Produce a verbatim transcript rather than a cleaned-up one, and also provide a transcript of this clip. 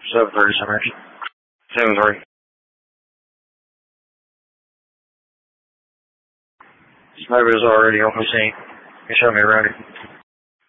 seven thirty, Summers. seven thirty. Sniper is already on the scene. You show me ready.